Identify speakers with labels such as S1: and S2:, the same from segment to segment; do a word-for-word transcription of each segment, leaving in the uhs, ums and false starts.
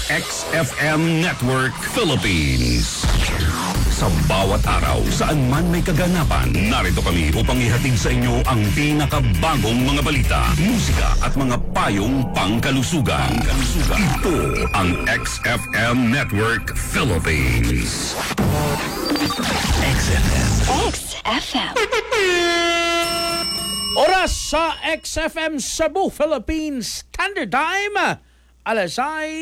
S1: X F M Network Philippines. Sa bawat araw, saan man may kaganapan, narito kami upang ihatid sa inyo ang pinakabagong mga balita, musika at mga payong pangkalusugan. Pangkalusugan. Ito ang X F M Network Philippines. X F M.
S2: X F M.
S3: Oras sa X F M Cebu, Philippines Standard Time. Alas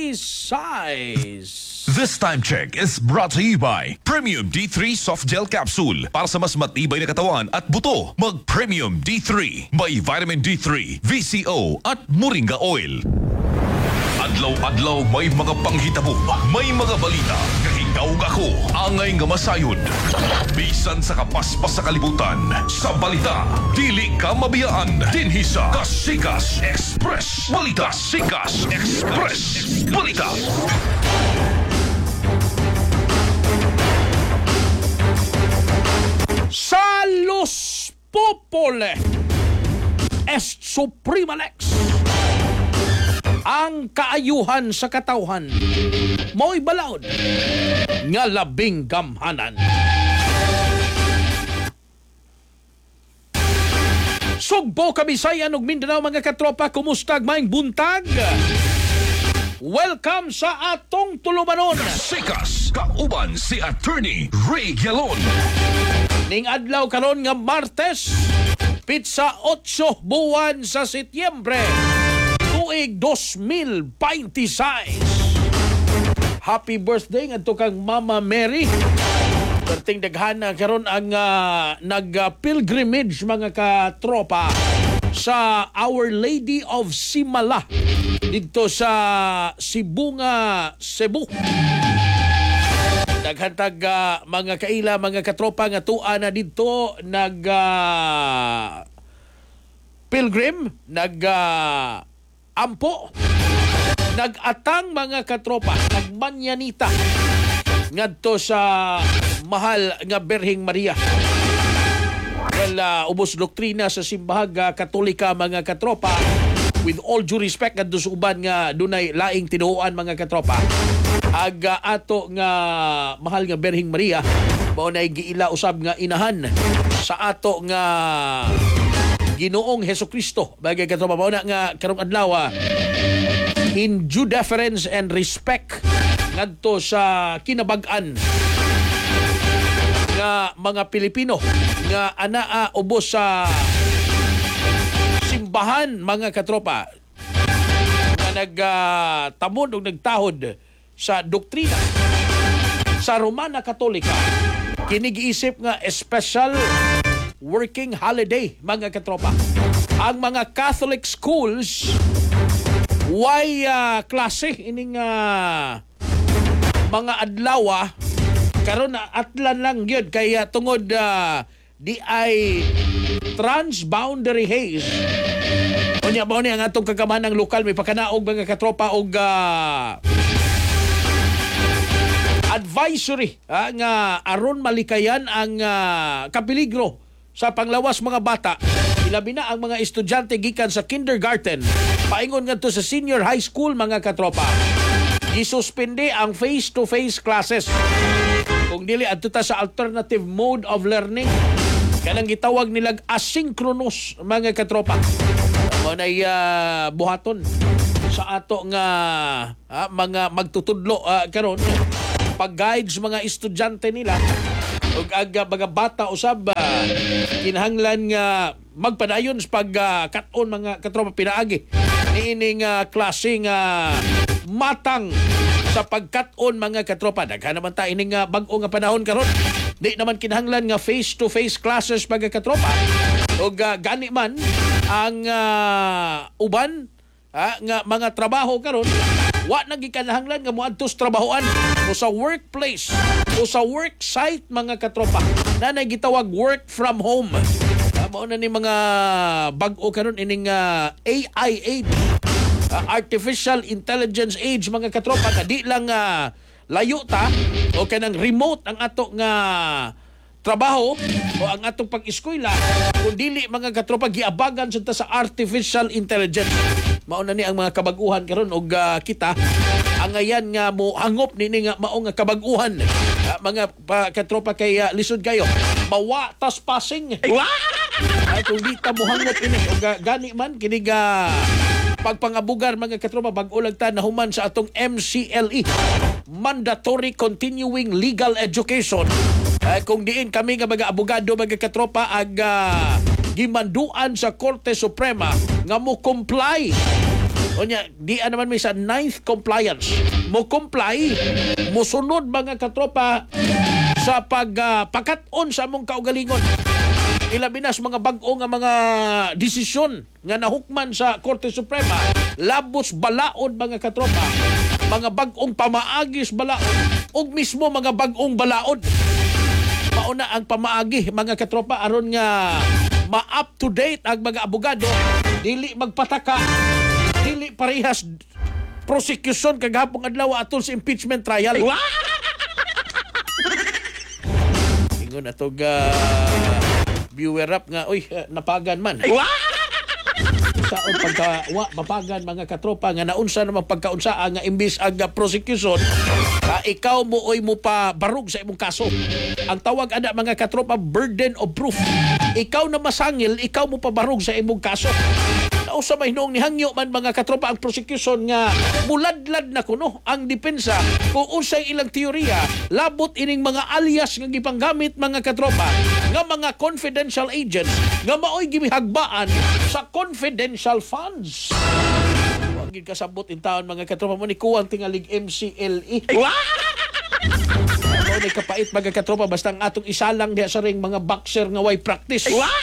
S3: sais.
S4: This time check is brought to you by Premium D three Soft Gel Capsule. Para sa mas matibay na katawan at buto, mag-Premium D three. May Vitamin D three, V C O at Moringa Oil. Adlaw-adlaw may mga panghitabo, may mga balita. Kahigaw ako, angay nga masayod. Bisan sa kapaspas sa kalibutan, sa balita, dili ka mabiyaan. Dinhi sa Kasikas Express. Balita, Sikas Express. Balita.
S3: Salus Popole Est Suprema Lex. Ang kaayuhan sa katawhan mo'y balaod nga labing gamhanan. Sugbo, Kabisayan ug Mindanao mga katropa, kumusta maayong buntag? Welcome sa atong tulumanon.
S4: Sikas, kauban si Attorney Ray Galon.
S3: Ning adlaw karon nga Martes, pitsa otso buwan sa Setyembre, tuig dos mil beintiséis. Happy birthday ngadto kang Mama Mary. Perting daghana karon ang uh, nag-pilgrimage mga katropa sa Our Lady of Simala dito sa Sibunga, Cebu. Naghantag uh, mga kaila, mga katropa nga tuwa na dito nag uh, pilgrim, nag uh, ampo, nag-atang mga katropa, nagmanyanita ngadto sa mahal nga Berhing Maria. Well, uh, ubos doktrina sa simbahag uh, Katolika mga katropa. With all due respect ngadto sa uban nga dunay laing tinuoan mga katropa. Aga ato nga mahal nga Berhing Maria mao nay giila usab nga inahan sa ato nga Ginoong Hesukristo. Bagay katropa mao na nga karong adlaw in due deference and respect ngadto sa kinabag-an nga mga Pilipino nga anaa ubos sa simbahan mga katropa nga nagtamod uh, o nagtahod sa doktrina sa Romana Katolika. Kinigiisip nga special working holiday mga katropa. Ang mga Catholic schools way uh, klase ining uh, mga adlaw karon atlan lang gyud kaya tungod uh, di ay transboundary haze. Unya ba ni ang atong kagamanang lokal may pakanaog mga katropa og uh, advisory uh, nga aron malikayan ang uh, kapeligro sa panglawas mga bata. Ilabi na ang mga estudyante gikan sa kindergarten paingon ngadto sa senior high school mga katropa. Gisuspende ang face-to-face classes. Kung dili adto ta sa alternative mode of learning, kanang gitawag nilang asynchronous mga katropa. Mao nay uh, buhaton sa ato nga uh, mga magtutudlo uh, karon pag-guide sa mga estudyante nila ug aga mga bata usab uh, kinahanglan nga magpadayon sa pag uh, kat-on mga katropa pinaagi niining uh, klase nga matang sa pagkat-on mga katropa. Daghan naman ta ining uh, bag-o nga panahon karon. Di naman kinahanglan nga face-to-face classes mga katropa. O uh, gani man ang uh, uban uh, nga mga trabaho karon, wa na gikanahanglan nga moadto sa trabahoan o sa workplace o sa work site mga katropa. Na gitawag work from home. Uh, mao na ni mga bag-o karon ining uh, A I age. Uh, artificial intelligence age mga katropa, kadi lang uh, layo ta o kanang remote ang ato nga trabaho o ang atong pag-eskwela, kung dili mga katropa giabagan sa ta sa artificial intelligence. Mao na ni ang mga kabag-uhan karon og uh, kita ang ayan nga mo hangop nini nga mao nga kabag-uhan. Ah, mga pa, katropa kay uh, lisod kayo. Mawa tas passing. Ay kung di ta mo hangop ini o ga- gani man kini ga pagpangabugar mga katropa bag-o lang ta nahuman sa atong M C L E, Mandatory Continuing Legal Education. Ay kung diin kami nga mga abogado mga katropa ag uh, gimanduan sa Korte Suprema nga mo comply. Onya, di naman may sa ninth compliance. Mo comply, mo sunod mga katropa sa pag uh, pagkat-on sa among kaugalingon. Ilabi na sa mga bag-o nga mga desisyon nga nahukman sa Korte Suprema, labos balaod mga katropa, mga bag-ong pamaagis balaod, ug mismo mga bag-ong balaod. Mauna ang pamaagi mga katropa aron nga ma-up to date ang mga abogado, dili magpataka, dili parehas prosecution kagahapon adlaw atol sa impeachment trial. Ingon atog uh, viewer up nga oy uh, napagan man. Saon pagka wa mapagan mga katropa nga naunsa naman pagkaunsa nga imbis ang uh, prosecution uh, ikaw mo oy mo pa barug sa imong kaso. Ang tawag ana mga katropa burden of proof. Ikaw na masangil, ikaw mo pa barug sa imong kaso. Nausa may noong nihangyo man mga katropa ang prosecution nga muladlad na kuno ang depensa kung unsay ilang teorya labot ining mga alias nga gipanggamit mga katropa nga mga confidential agents nga maoy gimihagbaan sa confidential funds. Huwag gid kasabot in taon mga katropa mo ni kuwang tingalig M C L E. Ano ni kapait mga katropa basta ang atong isalang diha sa ring mga boxer nga way practice.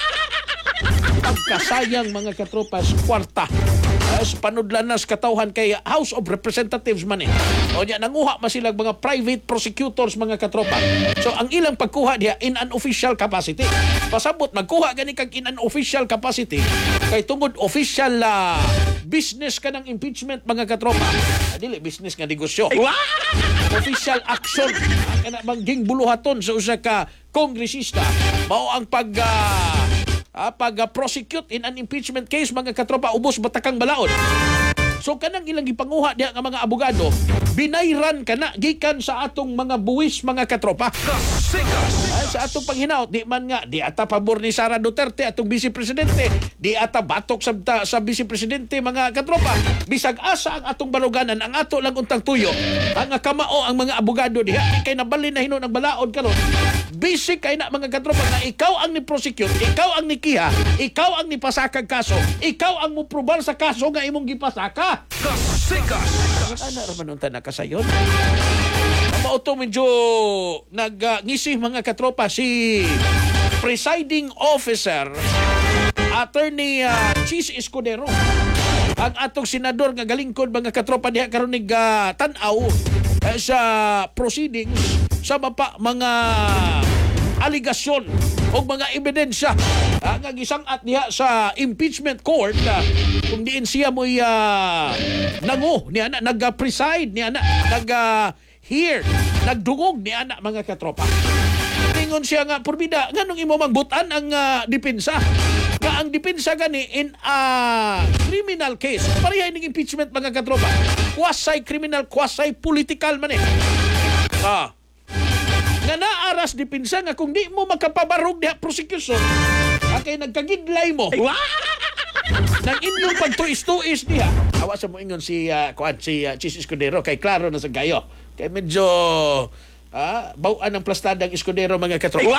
S3: Pagkasayang mga katropa sa kwarta as panudlan na sa katawhan kay House of Representatives man eh. O niya, nanguha man silang mga private prosecutors mga katropa. So ang ilang pagkuha diya in an official capacity. Pasabot magkuha gani kag in an official capacity kay tungod official uh, business ka ng impeachment mga katropa. Ah, dili business nga negosyo. Official action ang kana mangging buluhaton sa usa ka kongresista mao ang pag uh, Ah, pag-prosecute in an impeachment case mga katropa ubos batakang balaod. So kanang ilang gipanguha diha nga mga abogado, binayran kana gikan sa atong mga buwis mga katropa. Ay, sa atong panghinaot di man nga di ata pabor ni Sara Duterte atong vice presidente, di ata batok sa sa vice presidente mga katropa. Bisag asa ang atong baruganan ang ato lang untang tuyo. Ang kamao ang mga abogado diha kay nabalin na hinon ang balaod karon. Basic kay na mga katropa nga ikaw ang ni-prosecute, ikaw ang nikiha, ikaw ang nipasakag kaso, ikaw ang muprobar sa kaso nga imong gipasaka.
S4: Kasikas!
S3: Ano raman unta nakasayon? Mao to medyo nag-ngisi mga katropa si presiding officer Attorney uh, Chis Escudero. Ang atong senador nga galingkod mga katropa diha karon nig uh, tan-aw uh, sa proceedings sa mapa mga aligasyon o mga ebidensya uh, nga gisangat niya sa impeachment court uh, kung diin siya mo'y uh, nangu niya na nag-preside niya na nag-hear nagdungog niya na mga katropa. Tingon siya nga purbida nganong imo mangbutan ang uh, depensa nga ang depensa gani in a criminal case pareha ning impeachment mga katropa quasi criminal quasi political man eh ah nga naaras depensa nga kung di mo makapabarog diha prosecution kay nagkagidlay mo nang inyong pagtuis-tuis diha awa sa mo ingon si uh, kuan si uh, Chis Escudero kay klaro na sa gayo kay medyo ah bawaan ang plastadang Escudero mga katropa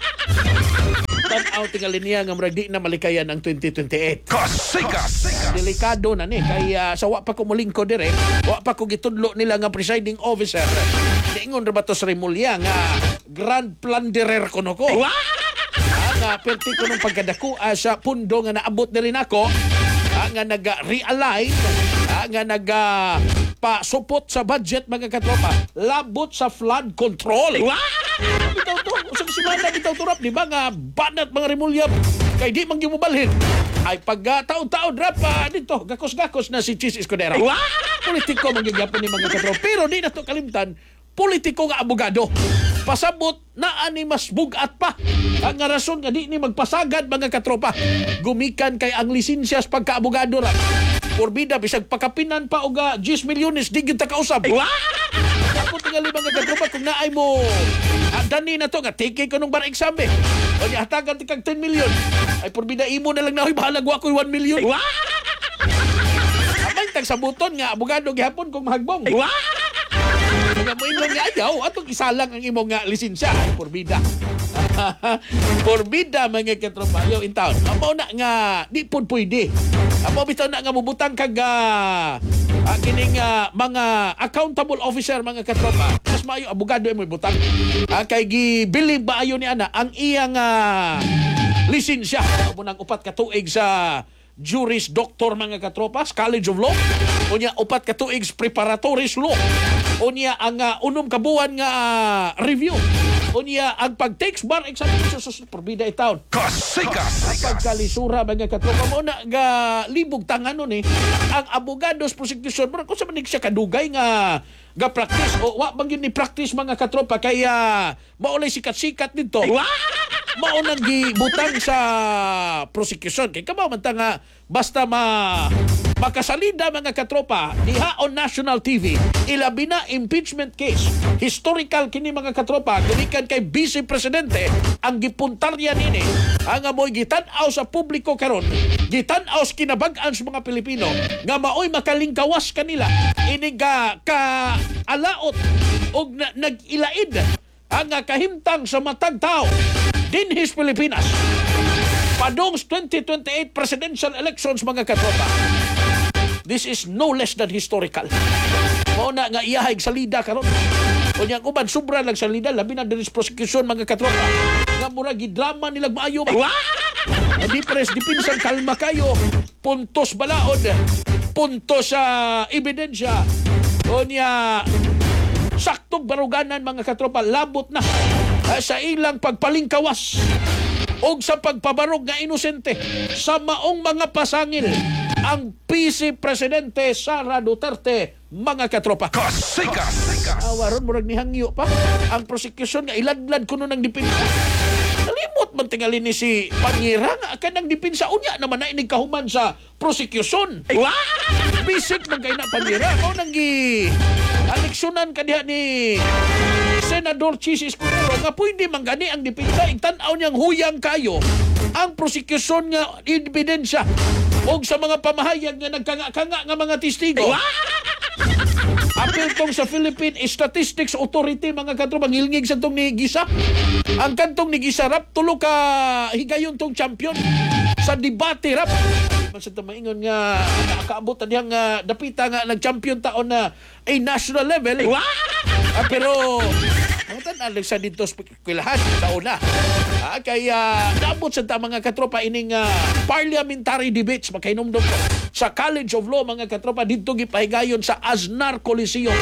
S3: tan-aw tingali niya nga murag di na malikayan ang twenty twenty-eight.
S4: Kasikas!
S3: Delikado na ni kay uh, sa wa pa ko mulingko dire, wa pa ko gitudlo nila nga presiding officer. Diingon ra ba to sa Remulla nga grand plunderer kuno ko. Nga perti ko nung pagkadako uh, sa pundo nga naabot na rin ako uh, nga nag-realign uh, nga nag uh, pa-support sa budget mga katropa labot sa flood control. Bitaw to usang simana bitaw to rap di ba nga banat mga Remulla kay di man gimubalhin ay pag uh, taon-taon rap uh, dito gakos-gakos na si Chis Escudero. Politiko magyagapon ni mga katropa pero di na to kalimtan politiko nga abogado. Pasabot na ani mas bugat pa. Ang nga rason nga di ni magpasagad mga katropa. Gumikan kay ang lisensya sa pagkaabogado ra. Porbida, bisag pakapinan pa og uh, ten milyones, di gyud ta kausab. Ako tingali mga katropa, kung naay mo, ah, dani na to, nga, take ko nung bar exam eh. O niya, hatagan ti kag ten million. Ay, Porbida, imo na lang na, ay, bahalag ko one million. Amay, tag sa buton nga, abogado gihapon kung mahagbong. Nga mo ingon nga ayaw, atong isalang ang imong nga lisensya. Ay, Porbida. Porbida, mga katropa, yo in town. Amo na nga, di po pwede. Amo bitaw na nga mubutang kag uh, uh, kining uh, mga accountable officer, mga katropa. Mas maayo, abogado mo ibutang. Uh, kay gibilib ba ayo ni ana ang iyang uh, lisensya. Amo nang upat ka tuig sa Juris Doctor, mga katropas, College of Law. Unya upat ka tuig preparatories law. Unya ang uh, unom ka buwan nga uh, review. Unya ang pag-takes bar examination sa Porbida itaon.
S4: Kasikas!
S3: Pagkalisura, mga katropa mo na ga libog tanganon eh. Ang abogados prosecution, bro, kung sa manig siya kadugay nga ga practice o wa bang yun ni practice, mga katropa, kaya maulay sikat-sikat dito. Maunang gibutang sa prosecution. Kaya kamaw man ta nga basta ma makasalida, mga katropa, diha on national T V, ilabi na impeachment case. Historical kini, mga katropa, gumikan kay Vice Presidente ang gipuntarya nini. Ang amoy gitan-aw sa publiko karon, gitan-aw sa kinabag-an sa mga Pilipino, nga maoy makalingkawas kanila, iniga ka alaot og na, nag-ilaid ang kahimtang sa matag tao dinhis Pilipinas. Padong twenty twenty-eight presidential elections, mga katropa. This is no less than historical. Mauna nga iyahig salida karon. O niyang uban, sobra lang salida, labi na din prosecution, mga katropa. Nga mura, gidrama nilag maayo. Hindi pres, dipinsan kalma kayo. Puntos balaod. Puntos sa uh, ebidensya. O niya, saktong baruganan, mga katropa, labot na uh, sa ilang pagpalingkawas o sa pagpabarog nga inosente sa maong mga pasangil ang Vice Presidente Sara Duterte, mga katropa.
S4: Kasikas!
S3: Awaron, murag ni hangyo pa. Ang prosecution nga iladlad kuno ng dipinsa. Nalimot man tingali ni si Pangira nga kanang dipinsa unya naman na inigkahuman sa prosecution. Bisik man kay na Pangira. Mao nang gi aleksyonan kadiha ni Senador Chis Escudero nga pwede man gani ang dipinsa igtan-aw niyang huyang kayo ang prosecution nga ebidensya o sa mga pamahayag nga nagkanga-kanga nga mga testigo. Apil tong sa Philippine Statistics Authority, mga katropa, ngilngig sa tong ni Gisa. Ang kantong ni Gisa rap, tulo ka higayon tong champion sa debate rap. Man sa tamaingon nga nakakaabot na diyang uh, dapita nga nag-champion taon na a national level. Ah, pero ang tanalig sa dito eskwelahan sa una. Ah, kaya naabot sa ta, mga katropa, ining uh, parliamentary debates makainomdom ko sa College of Law, mga katropa, dito gipahigayon sa Aznar Coliseum.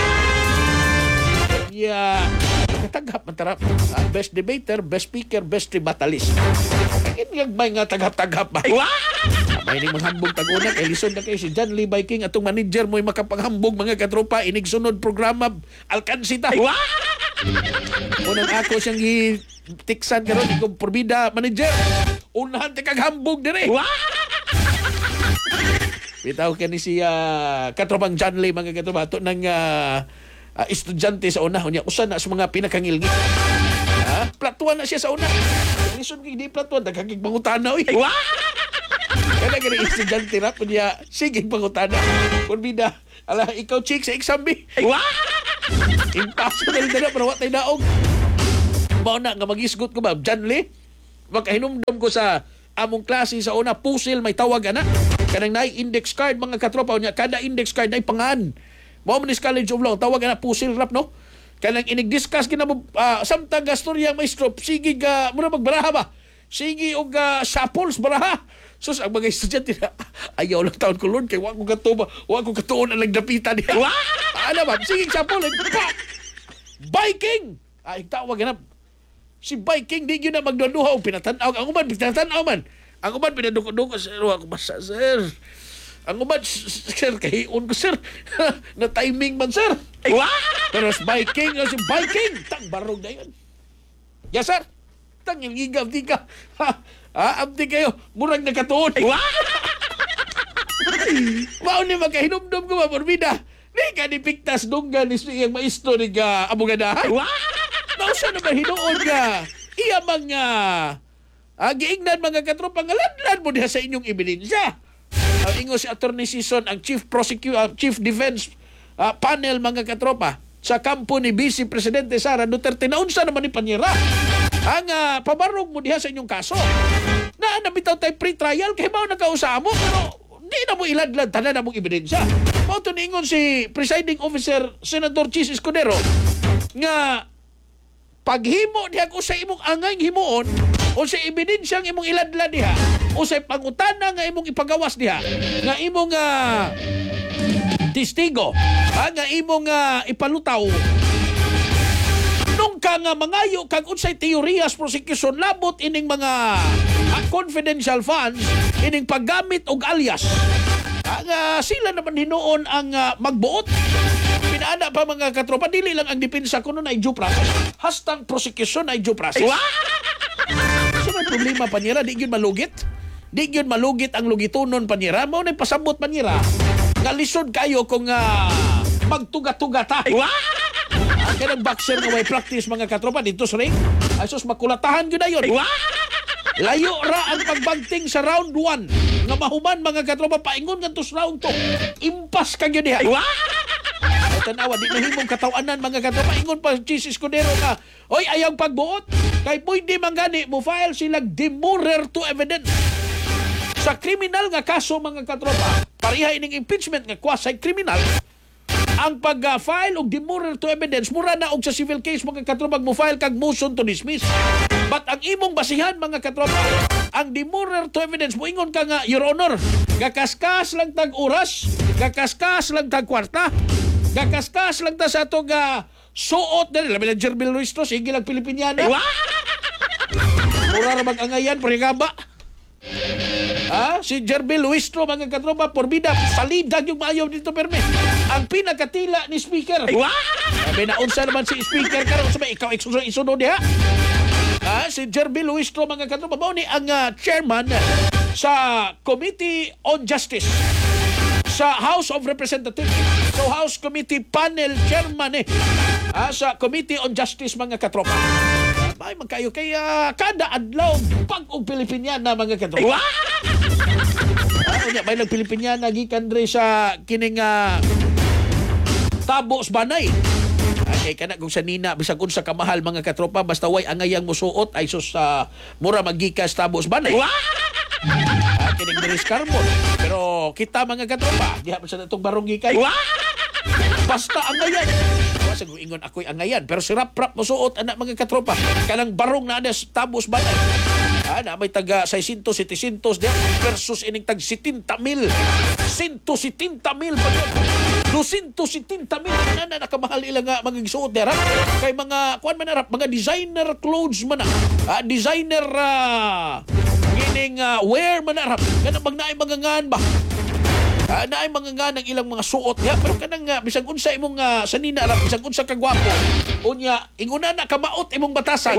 S3: Yeah, taghap man tarap. Uh, best debater, best speaker, best tribatalist. Inyag may nga taghap-taghap ba? May ning manghambog tag-una kay lison na kay si John Lee Viking atong manager mo'y makapanghambog, mga katropa, inig sunod programa alkansita. Unang ako siyang i-tiksan karon ikong Porbida manager. Unahan ti kaghambog dire. Bitaw ka ni si uh, katropang John Lee, mga katropa, to ng uh, uh, estudyante sa una. Unya usa na sa mga pinakangilgi. Ha? Platuan na siya sa una. Lison kay di platuan, dagkagig pangutana oy. Kaya gani estudyante rap niya, sige pangutana. Porbida, ala ikaw chick sa exam bi. Impossible na na, pero watay daog. Mao na nga mag-isgot ko ba, John Lee, makahinumdom ko sa among klase sa una, pusil may tawag ana. Kanang naay index card, mga katropa niya, kada index card ay pangan. Mao man is College of Law, tawag ana pusil rap, no? Kanang inig-discuss kina mo uh, samtang gastorya maestro, sige ga muna magbaraha ba? Sige og uh, sapols baraha. Sus, ang mga estudyante na, ayaw lang taon ko, Lord, kaya wag ko katuba, wag ko katuon ang nagdapitan niya. Ano ba? Sige, sapol, Viking! Ay, tawag na. Si Viking, di yun na magduduha o pinatanaw. Ang uman, pinatanaw man. Ang uman, pinaduko-duko. Sir, wag ko basta, sir. Ang uman, sir, kahiun ko, sir. Na timing man, sir. Pero si Viking, si Viking, tang barog na yun. Yes, sir. Tang yung gigaw, di ka. Ha? Ah, abdi kayo. Murag nagkatuon. Mao ni makahinumdum ko ba, Porbida? Di ka ni Pictas dunggan ni iyang maestro ni ka abogadahan. Mao siya naman hinuon ka. Iya mga uh, giingnan mga katropa nga ladlad mo diha sa inyong ebidensya. Ang uh, ingo si Attorney Sison, ang Chief Prosecutor, uh, Chief Defense uh, Panel mga katropa sa kampo ni Vice Presidente Sara Duterte. Naunsa naman ni Panyera ang uh, pabarog mo diha sa inyong kaso. Na nabitaw tay pre-trial kay mao nakausap mo pero di na mo iladlad tanan na mong ebidensya. Mao to niingon si Presiding Officer Senador Chis Escudero nga paghimo diha ko sa imong angay himuon o sa ebidensyang imong iladlad diha o sa pangutana nga imong ipagawas diha nga imong uh, testigo ha, nga imong uh, ipalutaw nung ka nga mangayo kag unsay teoriyas prosecution labot ining mga uh, confidential funds ining paggamit og alias ang uh, sila naman hinuon ang uh, magbuot. Pinaana pa mga katropa, dili lang ang depensa kuno na due process. Hastang prosecution na due process. Kasi may problema Panyera, di yun malugit. Di yun malugit ang lugitunon Panyera. Mao na pasabot Panyera. Nga lisod kayo kung uh, magtuga-tuga tayo. Ang kanang boxer nga may practice mga katropa dito sa ring. Ay sus, makulatahan yun na yun. Layo ra ang pagbagting sa round one. Nga mahuman mga katropa, paingon nga to sa round two. Impas ka yun diha. Ay tanawa, di nahimong katawanan mga katropa. Ingon pa Chis Escudero ka, oy, ayang pagbuot. Kay pwede man gani, mo file silang demurrer to evidence. Sa kriminal nga kaso mga katropa, pariha ining impeachment nga quasi-criminal, ang pag-file og demurrer to evidence, mura na og sa civil case mga katropa, mo file kag motion to dismiss. But ang imong basihan mga katropa, ang demurrer to evidence, moingon ka nga, Your Honor, gakaskas lang tag oras, gakaskas lang tag kwarta, gakaskas lang ta sa atong uh, suot na nila. Labi ng Jerbil Luistro, sige lang Pilipiniana. Mura ra mag-angayan, parigaba. Ah, si Jerbil Luistro, mga katropa, Porbida, salidag yung maayaw dito, perme. Ang pinakatila ni Speaker. Sabi na, unsa naman si Speaker, karon sa ikaw isusunod diha. Ah, si Jerbil Luistro, mga katropa, mao ni ang uh, chairman sa Committee on Justice sa House of Representatives. So House Committee Panel Chairman eh. Ah, sa Committee on Justice mga katropa. May magkayo kaya kada adlaw pag og Pilipiniana mga katropa. Ah, unya may lang Pilipiniana gikan dre sa kining uh, Tabos Banay. Okay, kana kung sa nina bisag unsa ka mahal mga katropa basta way angayang musuot ay sus uh, mura magikas Tabos Banay. Ah, kining Dres Carbon. Pero kita mga katropa, diha sa natong barong gikay. Basta angayan. Wasa kung ingon ako'y angayan. Pero si rap-rap musuot anak mga katropa. Kanang barong na ada Tabos Banay. Ah, na may taga seiscientos, setecientos diha versus ining tag setenta mil. one setenta mil pa yun. two setenta mil na na nakamahal ilang nga mga gisuot diha. Kay mga kuan man arap, mga designer clothes man na. Ah, designer uh, gining uh, wear man arap. Kanang bang naay mga ngan ba? Uh, naay mga nga ng ilang mga suot ya, pero kanang uh, bisag unsa imong uh, sanina arap, bisag unsa ka gwapo unya inguna na ka maot imong batasan.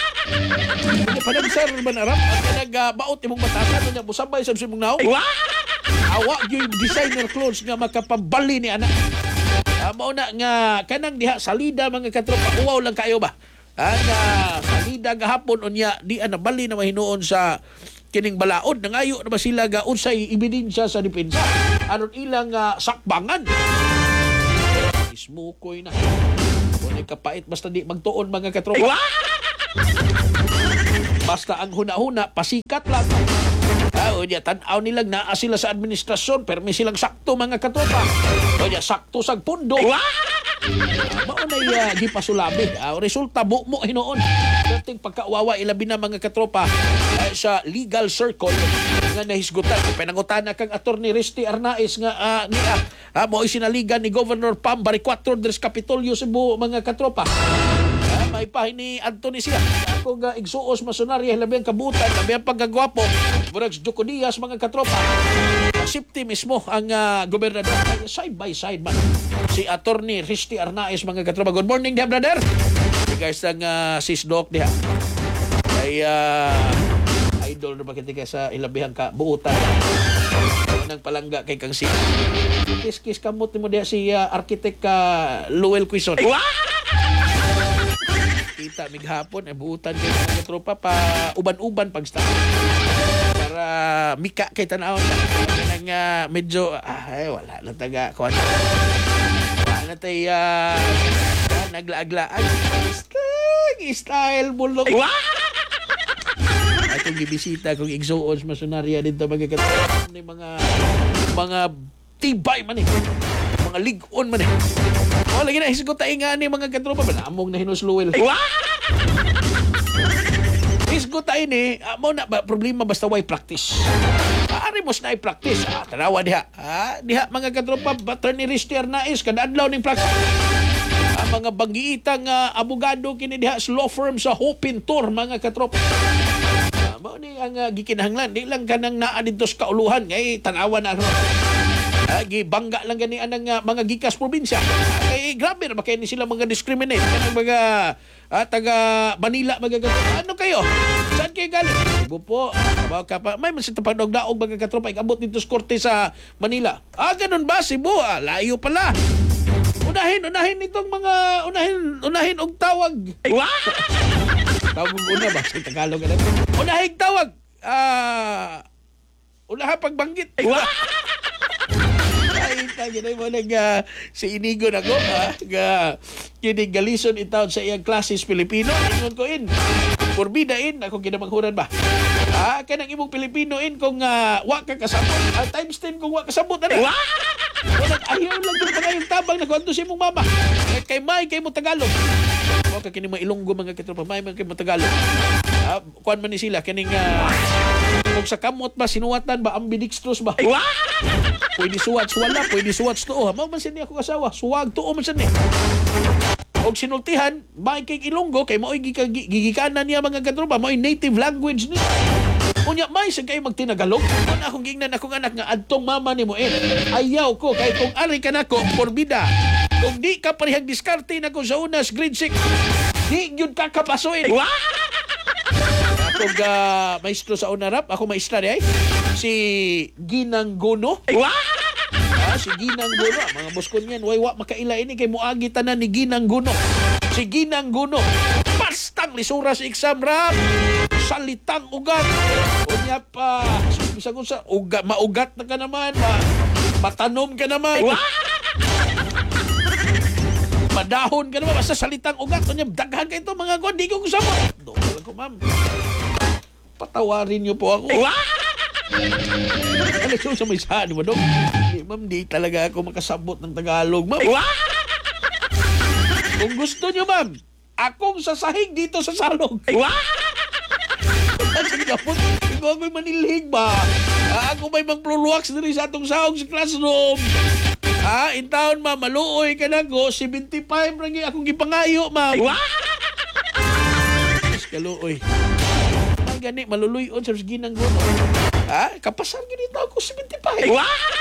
S3: Unya panagsar man arap at kanang uh, maot imong batasan unya musabay sa imong naong awa yung designer clothes nga makapambali ni anak. Uh, mao na nga kanang diha salida mga katropa, uwaw lang kayo ba ang uh, salida gahapon unya di ana bali na mahinuon sa kining balaod nangayo na ba sila ga unsay ebidensya sa depensa aron ilang uh, sakbangan ismukoy na kunay kapait basta di magtuon mga katropa. Basta ang huna-huna pasikat lang. Ah, o niya tan-aw nilang naa sila sa administrasyon permi silang sakto mga katropa o niya sakto sag pundo. Mao na uh, gipasulabi. Uh, resulta mo mo hinuon. Dating pagkaawawa ilabi na mga katropa uh, sa legal circle nga nahisgutan. Pinangutana kang Attorney Risty Arnaez nga uh, ni uh, uh, mo isinaligan ni Governor Pam Baricuatro Dres Capitolio Cebu mga katropa. Uh, may pahin ni Anthony siya. Ako nga igsuos masonarya labi ang kabutan, labi ang pagkagwapo. Murag Joko Diaz mga katropa. Safety mismo ang uh, gobernador side by side man si Attorney Risty Arnaez mga katropa. Good morning diha brother. Hey guys ang uh, sis Doc diha ay uh, idol na bakit ka sa ilabihang ka buutan nang palangga kay kang si Kis-kis kamot mo diha si uh, architect ka uh, Luel Quizon. Kita mighapon ay buutan kay mga tropa pa uban-uban pag start. Para mika kay tanaw nang uh, medyo ah, ay wala na taga kuan. Wala na tay uh, naglaaglaan. Style bulok. Akong gibisita kung igsuon sa masonaria dito magkakaroon ni mga mga tibay man eh. Mga ligon man eh. O lagi na hisgot tayo nga ni mga katropa ba among na hinusluwel. Hisgot tayo ni amo na ba, problema basta way practice. Ari mo na i-practice. Ah, tanawa diha. Ah, diha mga katropa battery rister na is kada adlaw ning practice. Ang mga banggiitang uh, abogado kini diha sa law firm sa Hopintor mga katropa. Uh, mao ni ang uh, gikinahanglan di lang kanang naa didto sa kauluhan kay tanawa na uh, gibangga lang gani anang uh, mga gikas probinsya. Uh, kay grabe na ba kay ni sila mga discriminate kanang mga uh, taga Manila mga katropa. Ano kayo? Saan kayo galing? Ibo po. Trabaho ka pa. May masita pagdaog-daog mga katropa ikabot dito sa korte sa Manila. Ah, ganun ba? Cebu? Ah, layo pala. Unahin, unahin itong mga, unahin, unahin og tawag. Tawag mo una ba? Sa Tagalog ka natin. Unahin tawag. Ah, unahan pagbanggit. Ay, tagin mo nag, uh, si Inigo na ko, ah, ga, kinig galison itaon sa iyang klases Pilipino. Ingon ko in. Purbida in, ako kinamanghuran ba? Ah, kanang imong Pilipino in kung uh, wa ka kasabot. Ah, times ten kung wa kasabot na na. Walang ayaw lang yung mga yung tabang na kwanto si mong mama. Kay May, kay mo Tagalog. Huwag ka kini mga Ilonggo mga katropa. May, kay mo Tagalog. Ah, kuwan man ni sila. Kining, uh, kung sa kamot ba, sinuwatan ba, ambidextrous ba? Pwede suwat, wala. Pwede suwat to. Mao man siya ako kasawa. Suwag to, man siya ni. Og sinultihan, may kay Ilonggo, kay mao'y gigikanan niya mga katropa. Mao'y native language niya. Unya may sa kayo magtinagalog. Kung akong gingnan akong anak nga adtong mama ni mo eh. Ayaw ko kay kung ari ka nako porbida. Kung di ka parihag diskarte nako sa unas grade six. Di gyud ka kapasuin. Akong uh, maestro sa unarap, ako maestra di ay si Ginang Gono. Ah, si Ginang Gono, mga boskon yan, way wa makaila ini kay muagi tanan ni Ginang Gono. Si Ginang Gono. Bastang lisura sa exam rap. Salitang ugat. Unya pa, bisa ko sa ugat, maugat na ka naman, ma, matanom ka naman. Madahon ka naman, basta salitang ugat. Unya, daghan ka ito, mga ko, di ko kusama. Doon lang ko, ma'am. Patawarin niyo po ako. Ano siya sa may saan mo, dong? Di, ma'am, di talaga ako makasabot ng Tagalog, ma'am. Kung gusto niyo, ma'am, akong sasahig dito sa salog. Kapot, ikaw may manilhig ba? Ah, ako may magpluluwaks na rin sa atong sahog sa classroom. Ah, in town, ma, maluoy ka na ko, seventy-five rin akong gipangayo, ma. Mas kaluoy. Ang gani, maluluyon sa Ginang Gono. Ah, kapasar ganito ako, seventy-five.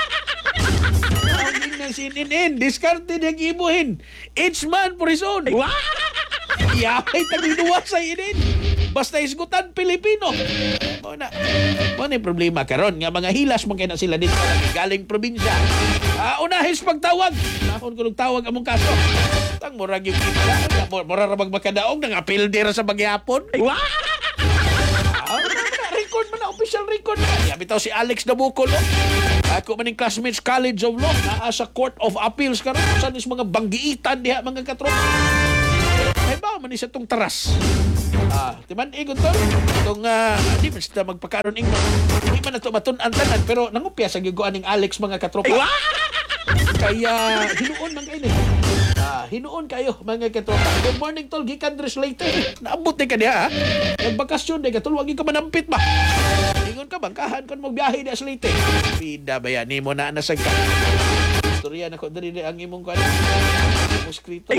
S3: Ang ginang sininin, discarded yung ibuhin. Each man for his own. Iyapay taginuwa sa inin. Basta isgutan Pilipino. Mo na. Mo na problema karon nga mga hilas man kay na sila dito galing probinsya. Ah, unahis pagtawag. Nahon ko tawag among kaso. Tang murag yung kita. Mura ra magmakadaog nang apil dira sa bagyapon. Wow! Ah, na, record man na official record na. Ya bitaw si Alex Dabukol. Oh. Ako maning classmates College of Law naa sa Court of Appeals karon sa mga banggiitan diha mga katropa. Ay ba man isa tong taras. Ah, timan igon to. Itong uh, di man sila magpakaroon ing hindi man nato matun-an tanan pero nangupya sa giguan ning Alex mga katropa. Kaya hinuon man kayo ni. Ah, hinuon kayo mga katropa. Good morning tol, gikan dress later. Naabot ni ka diha. Nagbakasyon di ka tol, wagi ka manampit ba. Ingon ka bangkahan kon mo biyahe di sa later. Pida ba yan nimo na nasag ka. Istorya nako diri ang imong kan. Imong skrito.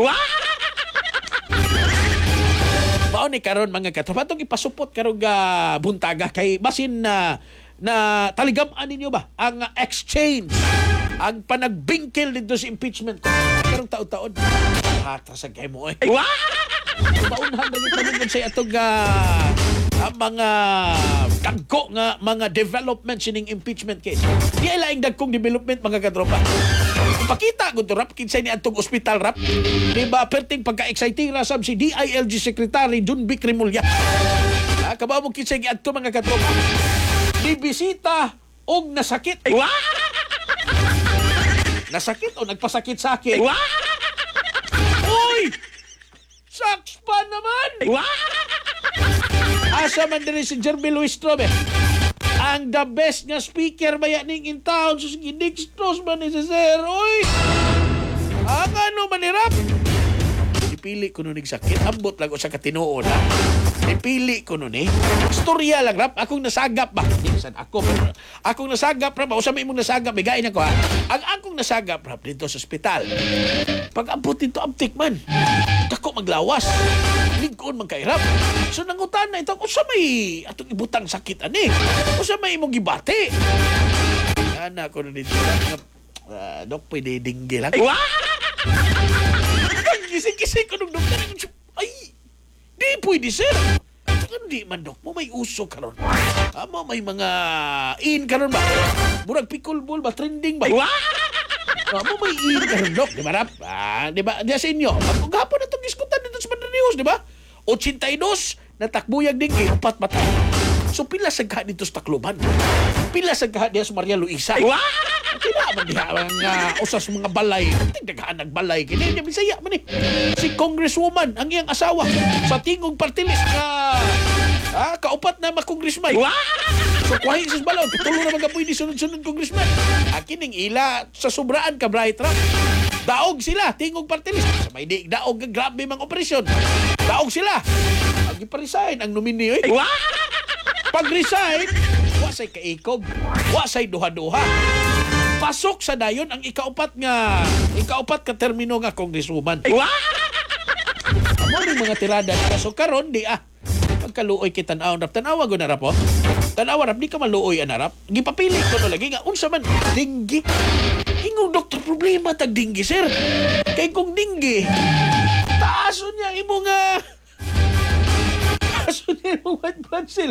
S3: Mao ni karon mga katropa tong ipasupot karong uh, buntaga kay basin na na taligam-an ninyo ba ang uh, exchange ang panagbingkil dito sa impeachment ko karong taon-taon hata sa kay mo eh. Wow! Baunhan na yung sa atong uh, ang mga dagko nga mga development sining impeachment case. Di ay laing dagkong development mga katropa. Pakita ko to rap kinsay ni atong ospital rap. Di ba perting pagka-exciting ra sab si D I L G Secretary Jun Vic Rimulya. Ah, kabaw mo kinsay gi adto mga katropa. Di bisita og nasakit. Nasakit o nagpasakit-sakit. Uy! Saks pa naman! Asa man din si Jeremy Luis Strobe. Ang the best nga speaker maya ning in town. Sus, Nick Stross man ni si Sir. Uy! Ang ano manirap? Ipili ko nun sakit. Ambot lang ko sa katinuon. Ha? Ipili ko nun eh. Storya lang rap. Akong nasagap ba? Hindi san ako. Pero akong nasagap rap. O sa may mong nasagap. Bigayin ako ha. Ang akong nasagap rap dito sa ospital. Pag ambot dito aptik man. Dako maglawas. Lingkon man kay rap. So nangutan na ito. O sa may atong ibutang sakit ani. O sa may imong gibati. Ana ko nun dito. Uh, dok, pwede dinggi lang. Gising-gising ko nung doktor. Ay, di pwede, sir. Hindi man, dok. Mo may uso karon. Amo may mga in karon ba? Murag pickleball ba? Trending ba? Amo may in karon, dok. Di ba, rap? Ah, di ba? Di sa inyo. Ang gapon na itong diskutan dito sa Manila News, di ba? eighty-two na takbuyag din kayo. Upat matay. So, pila sa kaha dito sa Tacloban? Pila sa kaha diya sa Maria Luisa? Kina man diha ang uh, usas mga balay. Tingdagaan nagbalay. Kini niya Bisaya man eh. Si Congresswoman, ang iyang asawa, sa tingog party list na ah, kaupat na makongresman. So, kuhain sa balaw. Tulo na magapoy ni sunod-sunod congressman. Akin ang ila sa sobraan ka, Bright Rock. Daog sila, tingog party list. Sa may di, daog, grabe mga operasyon. Daog sila. Ang iparesign, ang nominee. Eh. Pag-resign, wasay kaikog, wasay duha-duha. Pasok sa dayon ang ikaupat nga, ikaupat ka termino nga congresswoman. Amo ni mga tirada na so karon di ah. Pagkaluoy kay tan-aw rap tan-awa go na rap po. Tan-awa rap di ka maluoy anarap. Gipapili ko no lagi nga unsa man dinggi. Ingong doktor problema tag dinggi sir. Kay kung dinggi, taason niya imo nga taason niya imo white blood cell.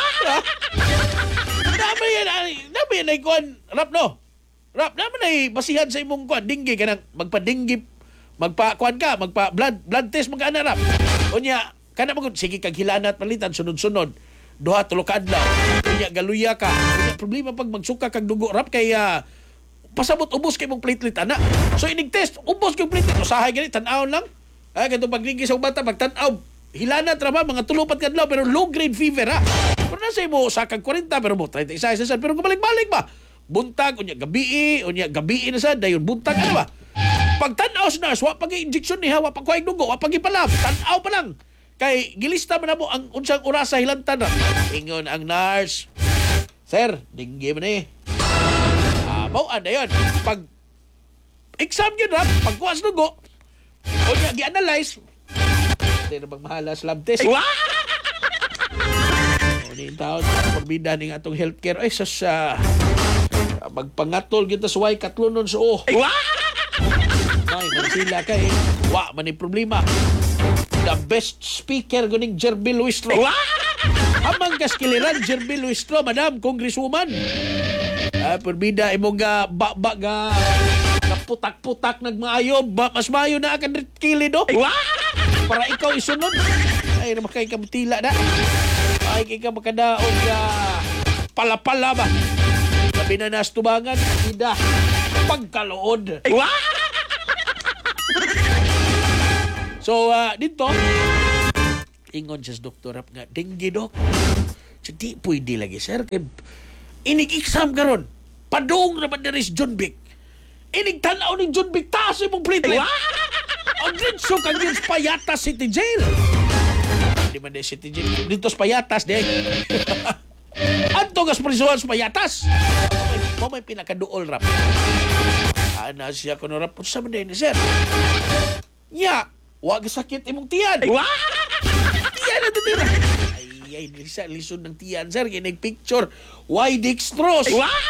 S3: Dami yan, dami yan ay kuhan, rap no? Rap, naman ay basihan sa imong kuhan, dinggi ka nang magpa-dinggi, magpa-kuhan ka, magpa-blood blood test mga ana rap. O niya, kana magod, sige kag hilanat palitan, sunod-sunod, duha, tulo ka adlaw, o niya, galuya ka, o niya, problema pag magsuka kag dugo, rap, kaya pasabot, ubos kay mong platelet, ana. So, inig-test, ubos kay platelet, usahay ganit, tan-aw lang, ah, ganito pag-dinggi sa bata, pag-tan-aw, hilanat ra ba, mga tulupat ka adlaw, pero low-grade fever, ha? Pero nasa mo, sakag forty, pero mo, thirty-one, pero kumalik-balik ba? Buntag, unya gabi, unya gabi na sa dayon buntag ano ba? Pag tan-aw sa nurse, wa pag injection ni hawa pag kuhay dugo, wa pag ipalab, tan-aw pa lang. Kay gilista man mo ang unsang oras sa hilantan ra. Ingon ang nurse. Sir, dinggi man eh. Ah, mao ana yon. Pag exam yun ra, pag kuha sa dugo, unya gi-analyze. Di na bang mahalas lab test. Ni taon porbida ning atong healthcare ay sa sa magpangatol kita sa way katlunon sa oh. Ay, man sila kay wa man ni problema. The best speaker guning Jerby Luistro. Amang kaskiliran Jerby Luistro, Madam Congresswoman. Ah, porbida imong ga ba ga kaputak-putak nagmaayo, ba, mas maayo na akan kili do. Para ikaw isunod. Ay, namakay ka mutila na. Ay, kaya ka makadaog na pala-pala ba? Sabi na nastubangan, ida, pagkalood. So, uh, dito, ingon siya sa doktor nga, dinggi, dok. So, di pwede lagi, sir. Inig-exam ka ron. Padung naman na rin si John Vic. Inig-tanaw ni John Vic, taas yung platelet. Ang dito kang yun sa Payatas City Jail. Di man din City Jail. Dito sa Payatas, di. Anto gas prisuhan sa Payatas. Mo may pinakaduol rap. Ana siya ko no rap. Sa man din, sir. Nya, wag sakit imong tiyan. Tiyan na dito. Ay, ay, lisa, lisod ng tiyan, sir. Kinig picture. Why dextrose?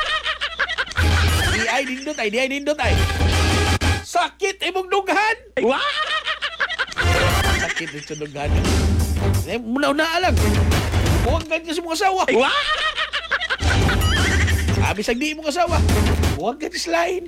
S3: Di ay nindot ay, di ay nindot ay. Sakit imong dughan. Sakit imong dughan. Eh, muna-una lang. Huwag ka sa mga asawa. Abis ang di mo asawa. Huwag ka slain.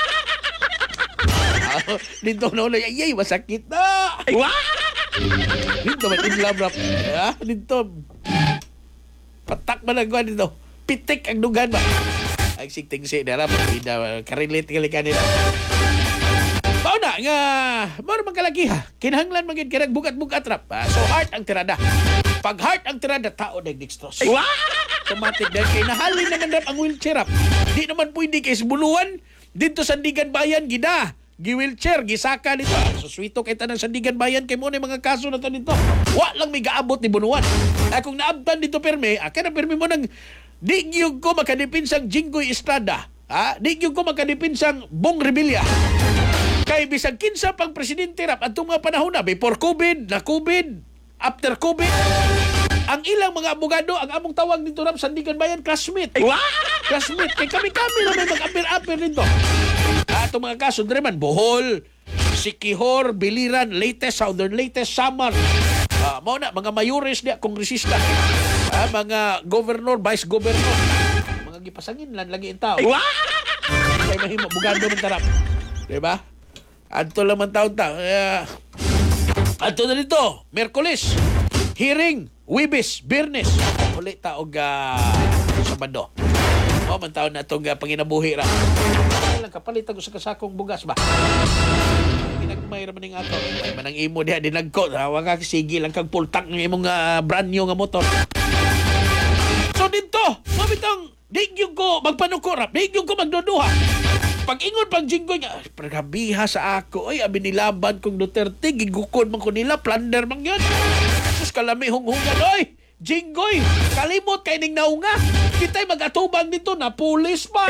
S3: Ah, dito na ulit. Ay, ay, masakit na. Dito, may in love rap. Ah, dito. Patak man ang gawin dito. Pitik ang dugan ba? Ay, sikting si Dara. Hindi na karelate ka likan nila. Bao na, nga, mara magkalaki ha. Kinahanglan magin kinag bugat-bugat rap. Ah, so, heart ang tirada. Pag heart ang tirada, tao na dextrose. Automatic dahil kay nahalin naman rap ang wheelchair rap. Di naman pwede kay Sibuluan. Dito sa Sandigan Bayan, gida. Gi-wheelchair, gisaka dito. So, swito kay tanang Sandigan Bayan, kay mo na mga kaso na to dito. Wa lang may gaabot ni Bunuan. Ay, kung naabtan dito perme, akin na perme mo ng di gyud ko makadipinsang Jinggoy Estrada. Ha? Di gyud ko makadipinsang Bong Revilla. Kay bisag kinsa pang presidente rap atong mga panahon na before COVID, na COVID, after COVID, ang ilang mga abogado, ang among tawag dito rap Sandigan Bayan, classmate. Classmate. Kay kami-kami na may mag-apir-apir dito. Atong mga kaso dire man Bohol, Siquijor, Biliran, Leyte, Southern Leyte, Samar. Uh, mao na mga mayores diya, kongresista. Ah, mga governor, vice governor. Mga gipasangin lan lagi ang tao. Kay mahimo bugado man tarap. Di ba? Adto lang man taon ta. Uh, adto na dito, Miyerkules, hearing, Wibis, Birnes. Uli ta og uh, Sabado. O man taon na itong uh, panginabuhi ra. Lang kapalit ako sa kasakong bugas ba? Dinagmay ra man ning ato. Ay manang imo diha dinagko. Wa ka sige lang kag full tank ng imong uh, brand new nga motor. So dito, mabitang digyo ko magpanuko rap. Digyo ko magduduha. Pag ingon pang Jinggoy nga, pagkabiha sa ako, ay abi nilaban kong Duterte, gigukod man ko nila, plunder man yun. Sus kalami hunghungan, oy! Jinggoy, kalimot kay ning naunga. Kita'y mag-atubang dito na pulis pa.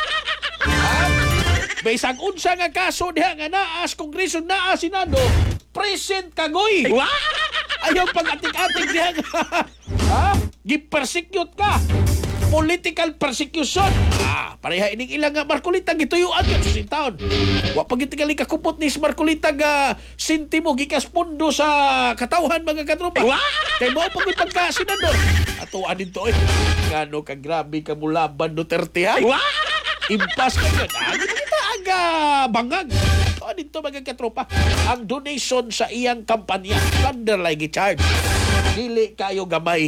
S3: Baysang unsa nga kaso diha nga naas Kongreso, naas Senado, present kagoy. Ayaw pag-atik-atik diha nga. Ha? Gi-persecute ka. Political persecution. Ah, pareha ining ilang nga Marcolita gituyuan yun sa taon. Wa pagitigali kakupot ni Marcolita ga sintimo gikas pundo sa katawhan mga katropa. Kay mo pag pagka senador. Ato anin to eh. Ngano ka grabe ka mulaban Duterte ha? Impas ka yun. Ah, di ba kita aga bangag? Ato anin to mga katropa. Ang donation sa iyang kampanya. Thunder like charge. Dili kayo gamay.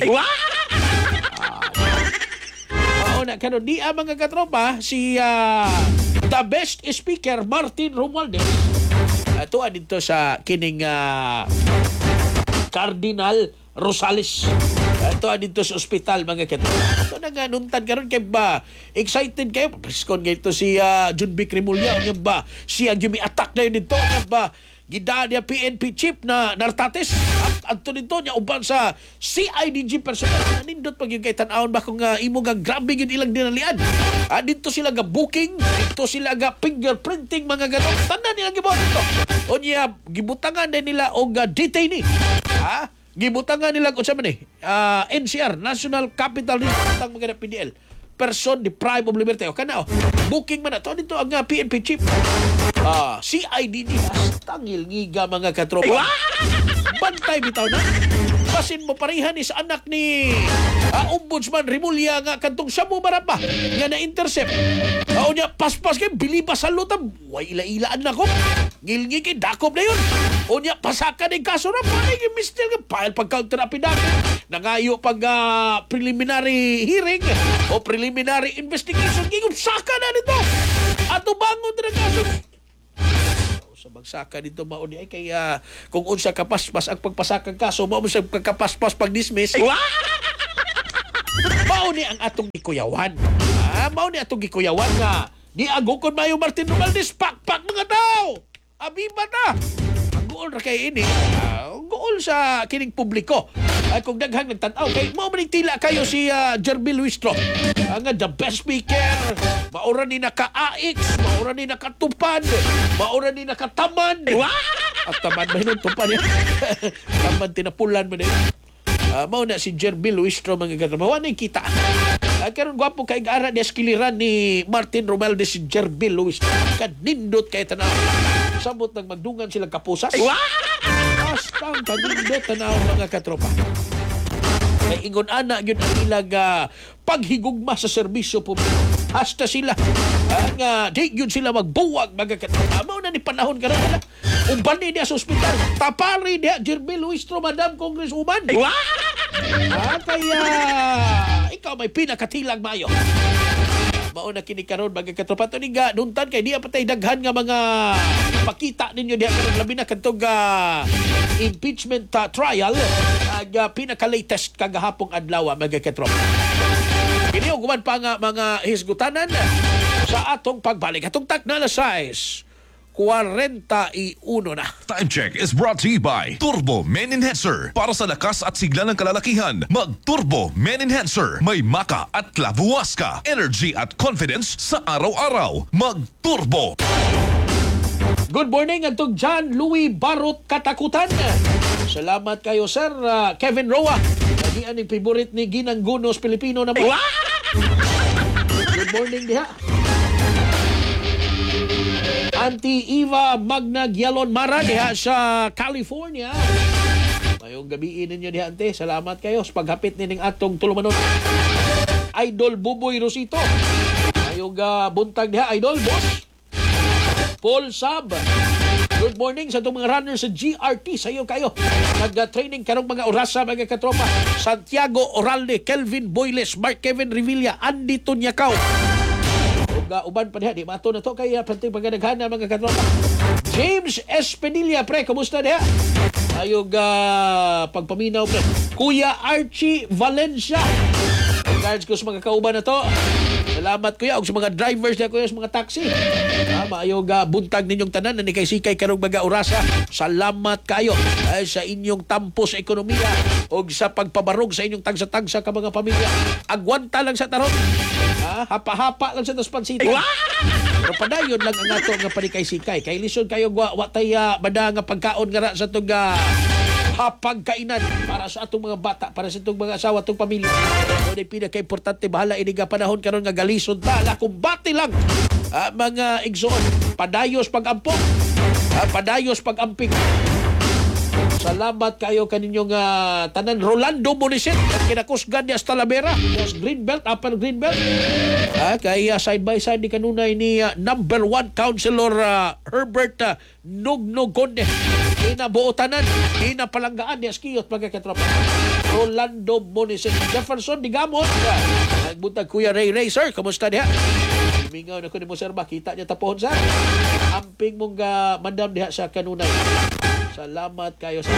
S3: Na kanon di ang mga katropa si uh, the best speaker Martin Romualdez ato dito sa kining uh, Cardinal Rosales ato dito sa ospital mga katropa ato na nga nuntan karon kay ba excited kayo preskon gayto si uh, John B. Cremulya nga ba siya Jimmy attack na yun dito nga ba gida niya P N P chief na Nartates at adto dito niya uban sa C I D G personnel nindot pag yung kay tan-awon ba kung uh, imo nga grabe yun ilang dinalian ah, dito sila ga booking dito sila ga fingerprinting mga ganun tanan nila gibuhat dito o niya gibutangan din nila og uh, detainee ha gibutangan nila kung sa man eh uh, N C R National Capital Region mga P D L person deprived of liberty o kana o booking man ato dito ang uh, P N P chief ah C I D G tangil ngiga mga katropa bantay bitaw na basin mo parihan ni sa anak ni uh, Ombudsman Rimulya nga kantong Samu Barapa nga na-intercept o niya paspas kay bilibas sa lutam way ila-ilaan na ko ngilngi kay dakop na yun o niya pasaka ng kaso na panay yung mister nga file pag-counter affidavit nangayo pag uh, preliminary hearing o preliminary investigation gigong saka na nito ato bangon na kaso sa bagsaka dito mauni ay kaya kung unsa kapaspas ang pagpasakang kaso mao sa pagkapaspas pag dismiss mauni ang atong gikuyawan ah, mauni atong gikuyawan nga di agukon mayo Martin Romualdez pakpak mga tao abiba ta ang goal ra kay ini uh, goal sa kining publiko ay kung daghang nagtan-aw kay mao man tila kayo si uh, Jerby Luistro ang uh, the best speaker maura ni naka-A X maura ni nakatupad maura ni nakatamad at tamad ba yun tupad yan tamad tinapulan mo na yun uh, mao na si Jerby Luistro mga katramawa na kita uh, karon gwapo kay gara di eskiliran ni Martin Romualdez si Jerby Luistro kanindot kay tanaw sabot nang magdungan silang kapusas Astang kanindot tanaw mga katropa. Kay ingon ana gyud ang ilang ah, paghigugma sa serbisyo publiko. Hasta sila ang uh, di gyud sila magbuwag magakatrabaho. Amo na ni panahon karon nila. Uban ni diya sa ospital. Tapari diya Jerby Luistro, Madam Congresswoman. Ah, kaya ikaw may pinakatilag mayo. Mao na kini karon magakatropa to ni ga duntan kay diya patay daghan nga mga ipakita ninyo diha karon labi na kadtog uh, impeachment uh, trial ag uh, pinaka latest kagahapong adlaw magakatropa. Kini uguman pa nga mga hisgutanan sa atong pagbalik atong tak na alas sais forty-one na.
S4: Time check is brought to you by Turbo Men Enhancer. Para sa lakas at sigla ng kalalakihan, mag-Turbo Men Enhancer. May maka at klavuwas ka. Energy at confidence sa araw-araw. Mag-Turbo.
S3: Good morning atong John Louis Barot Katakutan. Salamat kayo sir uh, Kevin Roa. Lagi aning favorite ni Ginang Gunos Pilipino na mo. Good morning diha. Auntie Eva Magnagyalon Mara diha sa California. Mayong gabi ninyo diha ante. Salamat kayo sa paghapit nining atong tulumanon. Idol Buboy Rosito. Mayong uh, buntag diha Idol Boss. Paul Sab. Good morning sa itong mga runners sa G R T. Sayo kayo. Nag-training karong mga orasa, mga katropa. Santiago Oralde, Kelvin Boyles, Mark Kevin Revilla, Andy Tunyakaw. Uh, uban pa diha, di mato na to kay uh, panting pagdaghan na mga katropa. James Espinilla, pre, kumusta diha? Ayog uh, pagpaminaw, pre. Kuya Archie Valencia. Regards ko sa mga kauban na to. Salamat kuya og sa mga drivers na kuya sa mga taxi. Ah, maayog uh, buntag ninyong tanan na ni kay sikay karong mga orasa. Salamat kayo ay sa inyong tampo sa ekonomiya og sa pagpabarog sa inyong tagsa-tagsa ka mga pamilya. Agwanta lang sa taron. Ah, hapa-hapa lang sa taspansito. Pero padayon lang ang ato nga panikay-sikay. Kay lison kayo wa, wa tay uh, bada nga pagkaon nga ra sa tong uh, hapag kainan para sa atong mga bata, para sa atong mga asawa, atong pamilya. Ano na pinaka-importante, bahala iniga panahon karon nga galison ta. Ala, kumbati lang ah, mga igsoon. Padayos pag-ampok. Ah, padayos pag-amping. Salamat kayo kaninyong uh, tanan. Rolando Moniset at kinakusgan niya sa Talavera. Yes, Greenbelt, upper Greenbelt. Ah, kaya side by side ni kanunay ni uh, number one Councilor uh, Herbert uh, Nugnog Conde. Inabuotanan, inapalanggaan ni Askiyot pagkakatropa. Rolando Moniset. Jefferson Digamon. Nagbutag Kuya Ray Ray, sir. Kamusta diha? Mingaw na ko ni mo, sir. Makita niya tapohon, sir. Amping mong uh, mandam diha sa kanunay. Salamat kayo sa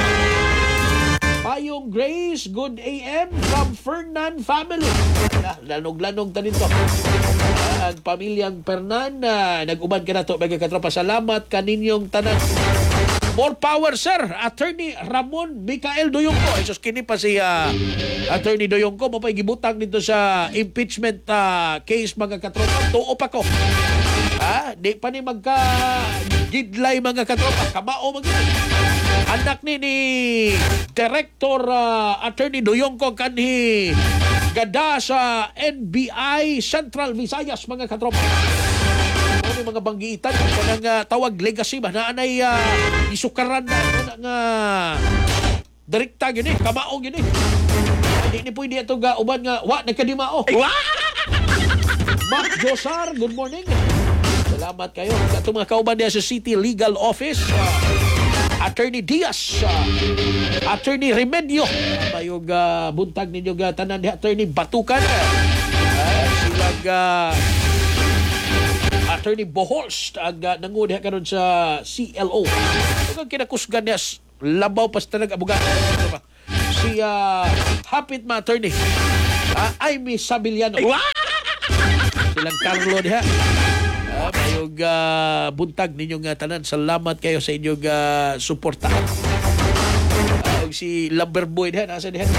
S3: Payong Grace, good A M from Fernan family. Lanog-lanog ta dito. Ang pamilyang Fernan, uh, nag-uban ka na ito, mga katropa. Salamat kaninyong tanan. More power, sir. Attorney Ramon Micael Doyongko. Isos kini pa si uh, Attorney Doyongko. Mapay gibutang dito sa impeachment uh, case, mga katropa. Tuo pa ko. Ah, di pa ni magka gidlay mga katropa. Kamao mga anak ni ni Director uh, Attorney Doyongko kanhi gada sa N B I Central Visayas, mga katropa. Ano mga banggitan kanang uh, tawag legacy ba na anay uh, isukaran na ano nga direkta gyud eh, kamao gyud eh. Hindi ni pwede ato ga uban nga wa nagkadimao. Mark Josar, good morning. Salamat kayo. Ato mga kauban diya sa City Legal Office. Uh, Attorney Diaz, uh, Attorney Remedio, mayog uh, buntag ninyo ga tanan di Attorney Batukan, uh, sila ga Attorney Bohols ag uh, nangud diha karon sa C L O. Ug kinakusgan niya labaw pas talaga abogado. Si uh, hapit ma attorney. Uh, Amy Sabiliano. Silang Carlo diha. Uh, mayog uh, buntag ninyong uh, tanan. Salamat kayo sa inyong uh, suporta. Uh, si Lumberboy diha nasa diha.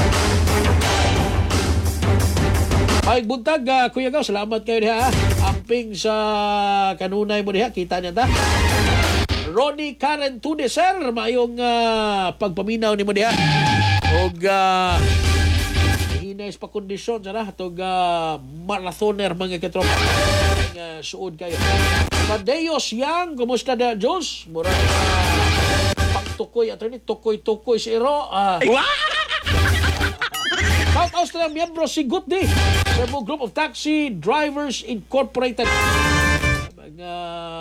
S3: Ay buntag uh, Kuya Gaw, salamat kayo diha. Amping sa kanunay mo diha, kita niya ta. Ronnie Karen Tude, sir, mayong uh, pagpaminaw ni mo diha. Og uh, hinay pa kondisyon sana atog uh, marathoner mga katropa. Uh, suod kayo. Tadeos Yang, kumusta na Diyos? Mura uh, pagtukoy attorney, tukoy-tukoy si Iro. Uh, Shout out sa miyembro Sigut di Cebu Group of Taxi Drivers Incorporated. Mga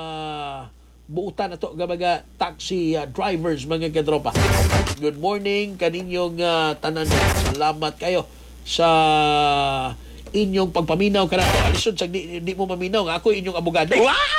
S3: buutan na to mga taxi uh, drivers, mga katropa. Good morning kaninyong uh, tanan. Salamat kayo sa inyong pagpaminaw kana to. Alisod sa di, di mo maminaw nga ako inyong abogado.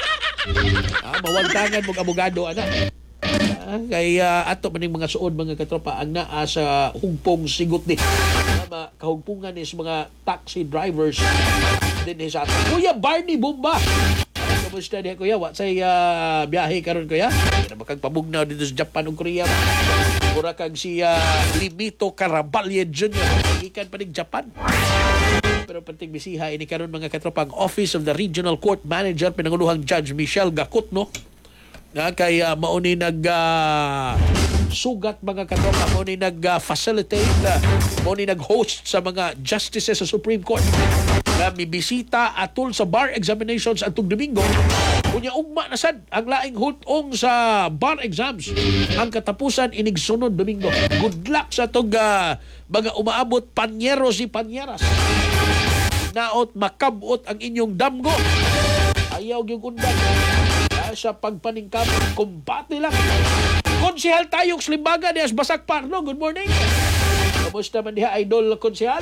S3: Ah, mawagtangan mong abogado ana. Ah, kay uh, ato maning mga suod mga katropa ang naa sa hugpong Sigut di. Tama kahugpungan is mga taxi drivers din sa ato. Kuya Barney Bumba. Kamusta diha kuya? Wa say uh, biyahe karon kuya? Kaya makagpabugnaw dito sa Japan ug Korea. Mura kag si uh, Limito Caraballo Junior Ikan pa ning Japan. Pero panting bisiha ini karon mga katropa ang Office of the Regional Court Manager pinanguluhang Judge Michelle Gacutno na kay uh, mauni nag uh, sugat mga katropa, mauni nag uh, facilitate, uh, mauni nag host sa mga justices sa Supreme Court na mibisita atol sa bar examinations atong Domingo. Unya ugma na sad ang laing hultong sa bar exams ang katapusan inig sunod Domingo. Good luck sa tong uh, mga umaabot panyeros si panyeras. Naot makabot ang inyong damgo. Ayaw gyud undan sa pagpaningkam, kumbate lang. Konsehal tayong Slimbaga dias Basak Parno. Good morning. Kamusta man diha idol konsehal?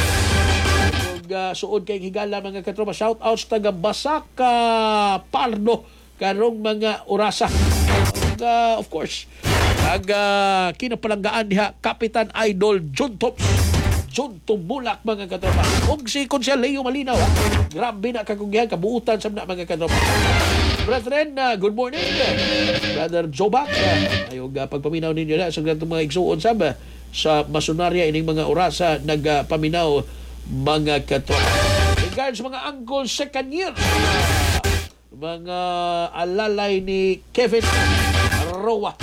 S3: Ug uh, suod kay higala mga katropa. Shout out sa taga Basak uh, Parno karong mga orasa. Ug uh, of course, ang uh, kinapalanggaan diha Kapitan Idol John Tops. John Tumulak mga katropa. Ug si Konsehal Leo Malinaw. Ha? Grabe na kakunggihan kabuutan sa mga katropa. Brethren, uh, good morning. Brother Jobak, uh, ayog uh, pagpaminaw ninyo na sa ganitong mga igsuon sab uh, sa masonaria ining mga orasa nagpaminaw uh, mga katropa. Regards mga uncle second year, uh, mga alalay ni Kevin Roa.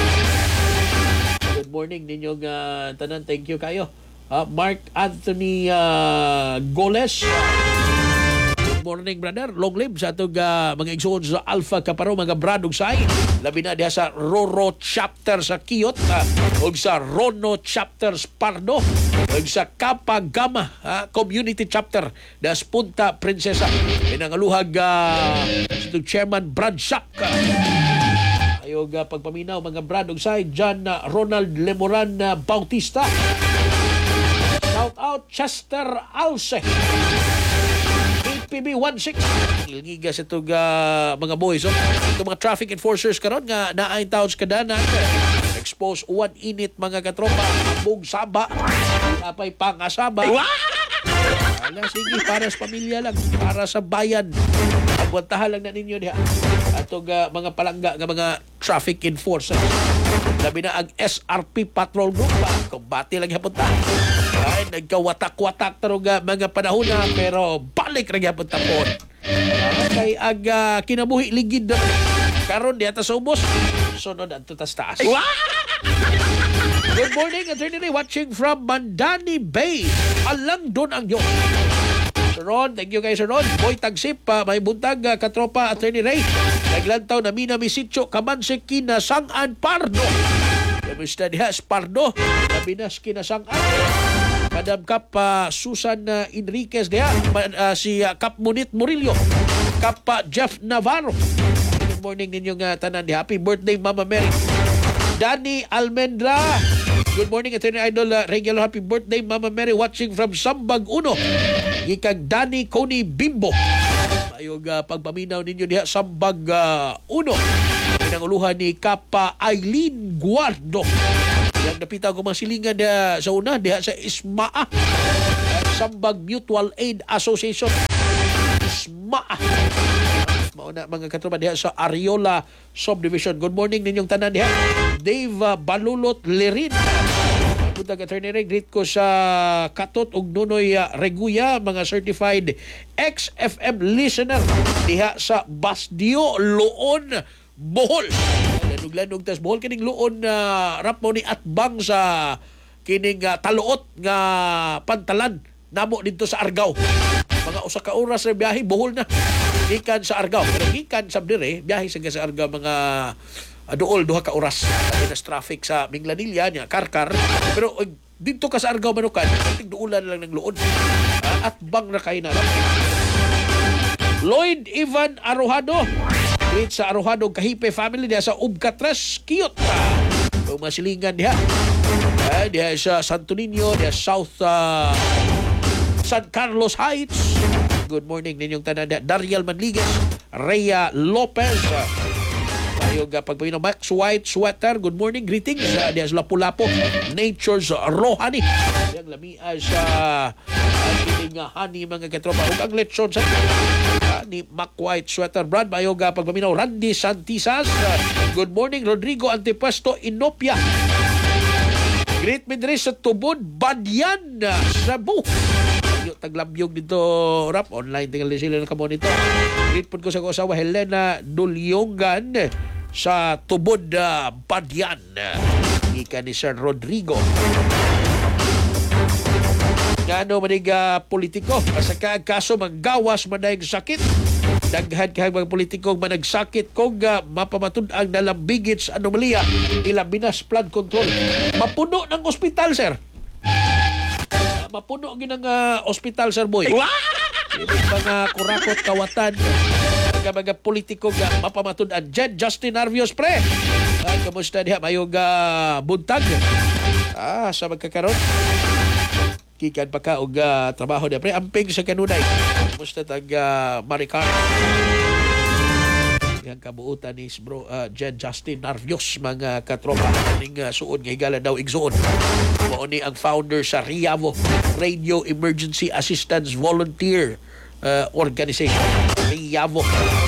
S3: Good morning ninyong uh, tanan. Thank you kayo. Uh, Mark Anthony uh, Goles. Good morning, brother. Long live sa itong uh, mga igsoon sa Alpha Kaparo, mga bradong say. Labi na diha sa Roro chapter sa Kiyot, uh, o sa Rono chapter sa Pardo, o sa Kappa Gamma uh, community chapter das Punta Princesa. Pinangaluhag uh, sa chairman Brad Shack. Uh, ayog uh, pagpaminaw mga bradong say. John uh, Ronald Lemoran uh, Bautista. Shout out Chester Alce. P B sixteen. Ilngiga sa itong uh, mga boys. Oh. Itong mga traffic enforcers karon nga naayin taon sa kadanan. Expose uwan init mga katropa. Abog saba. Apay pangasaba. Ala, sige, para sa pamilya lang. Para sa bayan. Agwantahan lang na ninyo diha. Atong uh, mga palangga nga mga traffic enforcers. Labi na ang S R P Patrol Group. Kumbati lang yapon ta. Ay, nagkawatak-watak tarong uh, mga panahon na pero balik rin yapon tapon. Uh, kay ang uh, kinabuhi ligid na karon di ata sa ubos. Sunod ang tutas-taas. Good morning, Attorney Ray, watching from Mandani Bay. Alang doon ang yun. Sir Ron, thank you kay Sir Ron. Boy Tagsip, uh, may buntag uh, katropa Attorney Ray. Naglantaw na Mina Misitso, Kamansik, Kinasangan, Pardo. Kamusta diha sa Pardo? Nabinas Kinasangan. Madam Kap uh, Susan uh, Enriquez diha. Uh, si uh, Kap Munit Murillo. Kap uh, Jeff Navarro. Good morning ninyong uh, tanan di. Happy birthday Mama Mary. Danny Almendra. Good morning, Attorney Idol. Uh, regular happy birthday Mama Mary watching from Sambag Uno. Gikag Danny Coney Bimbo. Ayog uh, pagpaminaw ninyo diha Sambag uh, Uno. Pinanguluhan ni Kapa Eileen Guardo. Yang napita ko mga silingan diha sa una diha sa Ismaa. Sambag Mutual Aid Association. Ismaa. Mauna mga katropa diha sa Ariola Subdivision. Good morning ninyong tanan diha. Dave uh, Balulot Lerin. Punta ka Attorney Ray, greet ko sa Katot ug Nunoy uh, Reguya, mga certified X F M listener diha sa Basdio, Luon, Bohol. Lanug-lanug tas Bohol kining Luon na uh, rap mo ni atbang sa kining uh, taluot nga pantalan namo dito sa Argao. Mga usa ka oras na biyahe Bohol na gikan sa Argao. Pero gikan sa dire biyahe sa sa Argao mga uh, duol duha ka oras. Kasi traffic sa Minglanilla niya Karkar. Pero uh, dito ka sa Argao Manukan, tigduulan lang ng luod. Ah, at bang na kayo na lang. Lloyd Ivan Arojado. Great sa Arojado Kahipe family diha sa Ubcatres, Kiyot. Ang mga silingan diha. Ah, diha sa Santo Niño, diha South uh, San Carlos Heights. Good morning ninyong tanan diha. Dariel Manligues, Rhea Lopez. Ayog uh, pagpapino Max White Sweater. Good morning, greetings uh, diha sa Lapu-Lapu. Nature's Rohani. Yang lamia sa uh, tiningahani mga katropa. Ug ang lechon sa ni Mac White Sweater Brad Bayoga pagpaminaw Randy Santisas. Uh, good morning Rodrigo Antipuesto Inopia. Great Midris sa Tubod Badyan uh, Cebu. Yung taglabyog dito rap online tinggal sila na kamo nito. Great po ko sa kasawa Helena Dulyongan sa Tubod uh, Badyan. Ika ni Sir Rodrigo. Ngano manig uh, politiko sa kaso manggawas manayang sakit. Daghan kahang mga politiko managsakit kung uh, mapamatud ang nalambigit sa anomalya ila binas flood control. Mapuno ng ospital, sir. Uh, mapuno ginang uh, ospital, sir boy. Yung mga kurakot kawatan mga mga politiko nga mapamatud ang Jed Justin Arvios pre. Uh, kamusta diha mayong uh, buntag ah, sa magkakaroon kikan pa ka og uh, trabaho niya. Pre, amping sa kanunay. Musta tag uh, Maricar. Yang kabuutan ni bro uh, Jen Justin Narvios mga katropa. Ning uh, suod nga higala daw igsuon. Mao ni ang founder sa Riavo Radio Emergency Assistance Volunteer uh, Organization. Riavo.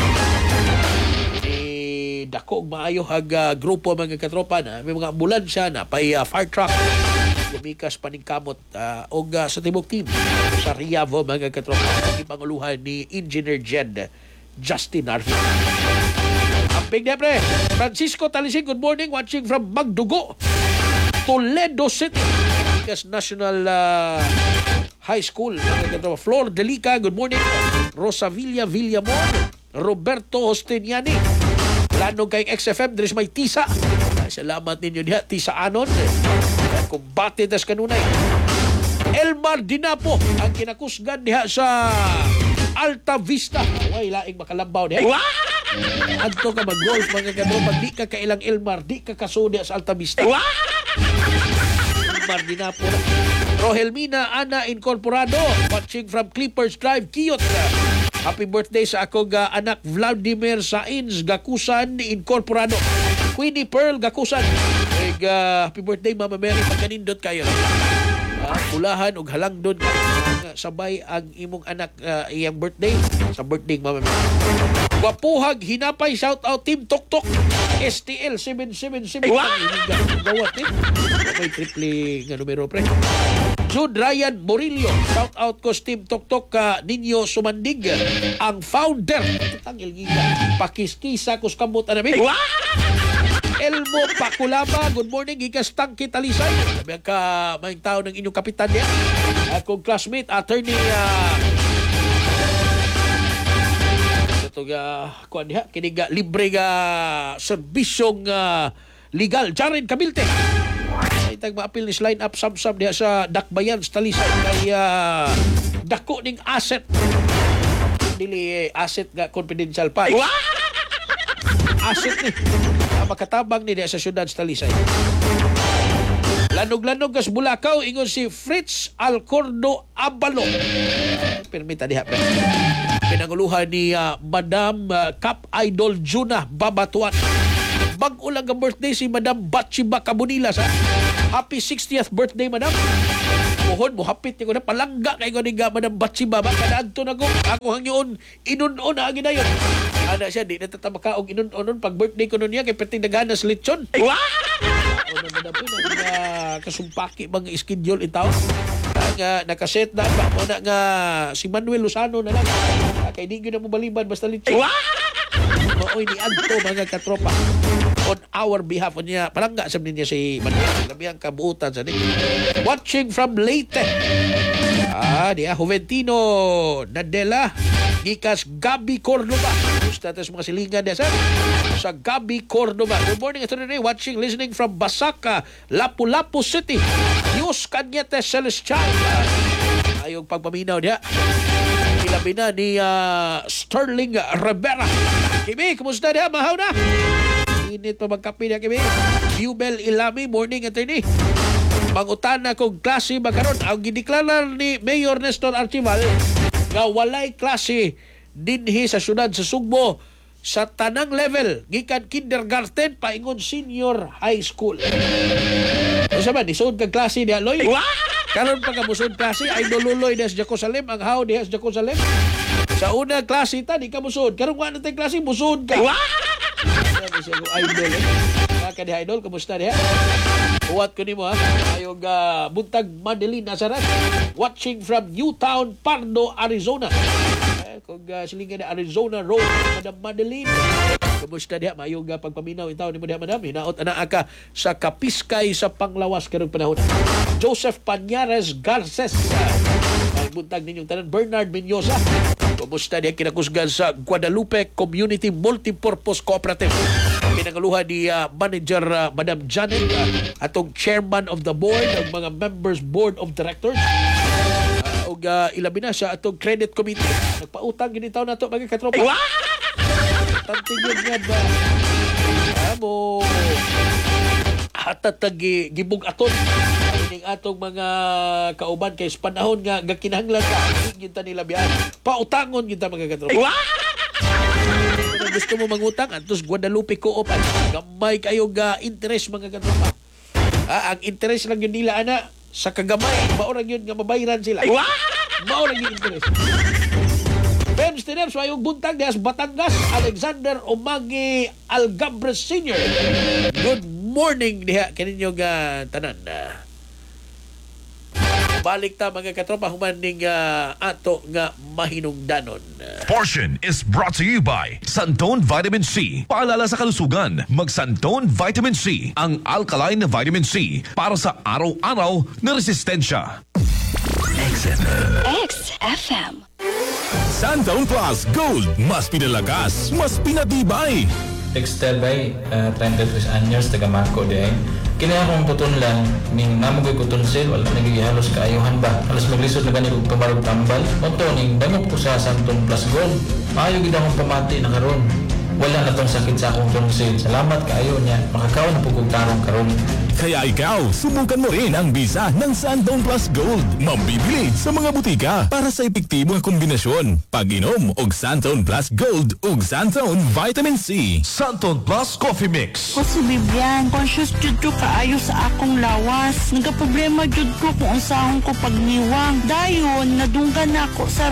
S3: Ni dako maayo hag uh, grupo mga katropa na may mga ambulansya na pay uh, fire truck lumikas paningkamot uh, og uh, sa tibok team sa Riavo mga katropa ipanguluhan ni Engineer Jed Justin Arvin. Amping niya pre Francisco Talising, good morning, watching from Magdugo, Toledo City, Likas National uh, High School mga katropa. Flor Delica, good morning. Rosa Villa Villamor, Roberto Hosteniani, lanong kay X F M there's may tisa. Salamat ninyo diha tisa anon kumbate tas kanunay. Elmar Dinapo ang kinakusgan diha sa Alta Vista. Way laing makalambaw diha. Adto ka mag-golf mga katropa, di ka kailang Elmar, di ka kasudi sa Alta Vista. Elmar Dinapo. Rohelmina Ana Incorporado watching from Clippers Drive, Kiyot. Happy birthday sa akong uh, anak Vladimir Sainz Gakusan Incorporado. Queenie Pearl Gakusan. Eg, uh, happy birthday Mama Mary, pagkanindot kayo. Uh, pulahan og halangdon uh, sabay ang imong anak uh, iyang birthday sa birthday Mama Mary. Wapuhag hinapay, shout out Team Toktok S T L seven seven seven. Gawat eh. May triple nga numero pre. Jude Ryan Morillo, shout out ko Team Toktok uh, Ninyo Sumandig, ang founder tangil giga pakiskisa kus kamot anami. Elmo Pakulaba, good morning, gikas Tangki Talisay. Sabi ka may tao ng inyong kapitan niya. Akong classmate, attorney uh, ito ga kuan diha kiniga libre ga serbisyong uh, legal Jaren Kabilte. Ay tag maapil ni line up sab-sab diha sa Dakbayan sa Talisay kay uh, dako ning asset. Dili asset ga confidential pa. Asset ni uh, makatabang ni diha sa syudad sa Talisay. Lanog-lanog kas Bulacau ingon si Fritz Alcordo Abalo. Permita diha pre. Pinanguluhan ni uh, Madam uh, Cap Idol Juna Babatuan. Bag-o lang ang birthday si Madam Bachiba Cabunila sa happy sixtieth birthday Madam. Muhon mo hapit ni ko na palangga kay ko ni Madam Bachiba ba kadadto na ko ako hangyon inunon na ginayon. Ana siya di natatamaka og inunon pag birthday ko nun niya kay perting daghanas lechon. Wow! Ano na po na kasumpaki bang schedule itaw. Nga nakaset na ba mo na nga si Manuel Lozano na lang kay di gyud na mo baliban basta lechon. Maoy ni adto mga katropa on our behalf niya palangga sa niya si Manuel labi ang kabuutan sa ni watching from Leyte. Ah dia Juventino Nadela gikas Gabi Cordova. Gusto natin sa mga silingan niya sa sa Gabi Cordova. Good morning, ito na watching, listening from Basaka, Lapu-Lapu City, Pius Cañete Celestial. Ayong pagpaminaw niya. Ilabi na ni uh, Sterling Rivera. Kimi, kumusta niya? Mahaw na? Init pa magkapi niya, Kimi. Jubel Ilami, morning attorney. Mangutan na kong klase magkaroon. Ang gideklara ni Mayor Nestor Archival nga walay klase dinhi sa syudad sa Sugbo sa tanang level gikan kindergarten paingon senior high school. Usa man isud kag klase diha loy. Karon pa ka musud klase ay dululoy diha sa Jerusalem ang haw diha sa Jerusalem. Sa una klase ta di ka musud. Karon wa na tay klase musud ka. Sabi siya ko idol. Ka di idol kumusta diha? Buwat ko nimo ha. Ayong uh, buntag Madeline Nazaret watching from Newtown, Pardo, Arizona. Kung uh, silingan na Arizona Road, Madam Madeline. Kamusta diha? Mayong uh, pagpaminaw itaw ni mo diha, Madam. Hinaot ana ka sa Kapiskay sa Panglawas karong panahon. Joseph Pañares Garces. Ay buntag ninyong tanan. Bernard Menyosa. Kamusta diha? Kinakusgan sa Guadalupe Community Multipurpose Cooperative. Pinangaluhan ni uh, Manager uh, Madam Janet uh, atong Chairman of the Board, ang mga Members Board of Directors. O uh, ilabi na sa atong credit committee. Nagpautang ginitaw na ito mga katropa. Tanting yun nga ba? Amo. Hatatag gibog aton. Ining atong mga kauban kay panahon nga gakinahanglan ka. Ginta nila biyan. Pautangon ginta mga katropa. Kung gusto mo mangutang, antos Guadalupe Co-op. Gamay kayo ga interest mga katropa. Ah, ang interest lang yun nila, ana, sa kagamay, maurang yun nga mabayaran sila. Maurang yun interest. Ben Stineps, mayong buntag dihas Batangas, Alexander Omagi Algabres Senior Good morning diha kaninyong uh, tanan. Uh, balik ta mga katropa humaning uh, ato nga mahinungdanon.
S4: Portion is brought to you by Santone Vitamin C. Paalala sa kalusugan, mag Santone Vitamin C, ang alkaline na vitamin C para sa araw-araw na resistensya.
S2: X F M.
S1: Santone Plus Gold. Mas pinalagas, mas pinatibay.
S5: Textile by uh, thirty-two anyos taga Marco day. Kini akong putunlan ning namugoy ko tunsil wala nagihalos kaayuhan ba. Halos maglisod na gani og tumarog tambal. Moto ning dangop ko sa Santone Plus Gold. Maayo gid akong pamati na karon. Wala na tong sakit sa akong tunsil. Salamat kaayo niya. Makakaon na pugog tarong karon.
S1: Kaya ikaw, subukan mo rin ang bisa ng Santone Plus Gold. Mabibili sa mga butika para sa epektibong kombinasyon. Pag-inom og Santone Plus Gold ug Santone Vitamin C.
S4: Santone Plus Coffee Mix.
S6: O si Bibian, conscious jud ko kaayo sa akong lawas. Nagaproblema jud ko kung unsahon ko pagniwang. Dayon, nadunggan na ako sa